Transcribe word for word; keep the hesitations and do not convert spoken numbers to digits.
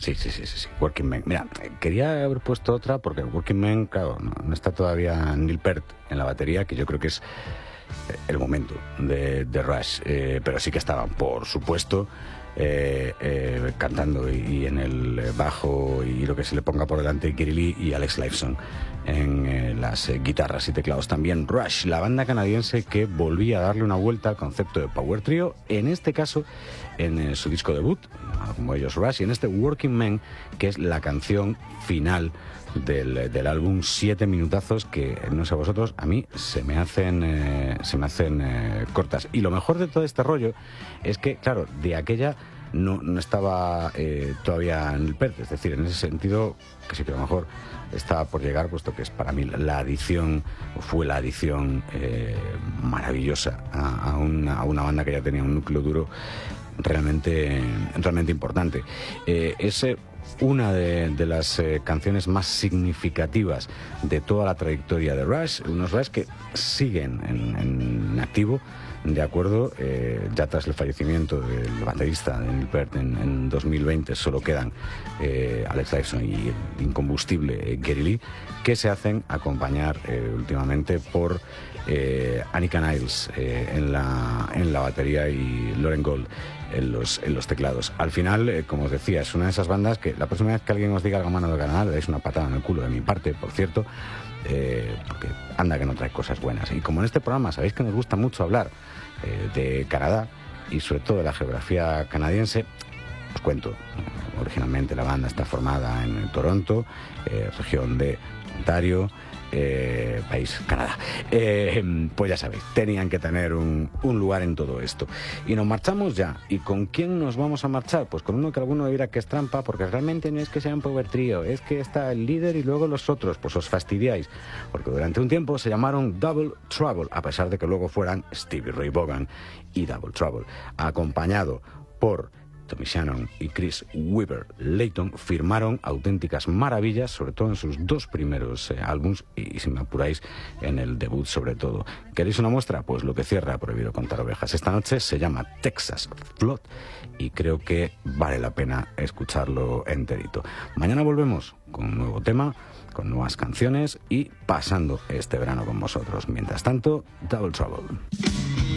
Sí, sí, sí, sí, sí. Working Men. Mira, quería haber puesto otra porque Working Men, claro, no, no está todavía Neil Peart en la batería, que yo creo que es el momento de, de Rush, eh, pero sí que estaban, por supuesto, eh, eh, cantando y, y en el bajo y lo que se le ponga por delante Geddy Lee y Alex Lifeson en eh, las eh, guitarras y teclados. También Rush, la banda canadiense que volvía a darle una vuelta al concepto de Power Trio, en este caso en eh, su disco debut, como ellos Rush, y en este Working Men, que es la canción final Del, del álbum, siete minutazos que, no sé vosotros, a mí se me hacen eh, se me hacen eh, cortas. Y lo mejor de todo este rollo es que, claro, de aquella no, no estaba eh, todavía en el Perth, es decir, en ese sentido, que sí que a lo mejor estaba por llegar, puesto que es para mí la adición, fue la adición eh, maravillosa a, a, una, a una banda que ya tenía un núcleo duro realmente, realmente importante. Eh, ese una de, de las eh, canciones más significativas de toda la trayectoria de Rush, unos Rush que siguen en, en activo, de acuerdo, eh, ya tras el fallecimiento del baterista de Neil Peart en, en dos mil veinte solo quedan eh, Alex Lifeson y el incombustible eh, Geddy Lee, que se hacen acompañar eh, últimamente por eh, Annika Niles eh, en, la, en la batería y Lauren Gold en los, en los teclados. Al final, eh, como os decía, es una de esas bandas que la próxima vez que alguien os diga algo mano de canal, le dais una patada en el culo de mi parte, por cierto, eh, porque anda que no trae cosas buenas. Y como en este programa sabéis que nos gusta mucho hablar eh, de Canadá y sobre todo de la geografía canadiense, os cuento, originalmente la banda está formada en Toronto, eh, región de Ontario, Eh, país, Canadá. Eh, pues ya sabéis, tenían que tener un, un lugar en todo esto. Y nos marchamos ya. ¿Y con quién nos vamos a marchar? Pues con uno que alguno dirá que es trampa, porque realmente no es que sea un power trio, es que está el líder y luego los otros. Pues os fastidiáis, porque durante un tiempo se llamaron Double Trouble, a pesar de que luego fueran Stevie Ray Vaughan y Double Trouble, acompañado por Tommy Shannon y Chris Weaver Layton, firmaron auténticas maravillas, sobre todo en sus dos primeros eh, álbums y, si me apuráis, en el debut sobre todo. ¿Queréis una muestra? Pues lo que cierra Prohibido Contar Ovejas esta noche se llama Texas Flood y creo que vale la pena escucharlo enterito. Mañana volvemos con un nuevo tema, con nuevas canciones y pasando este verano con vosotros. Mientras tanto, Double Trouble.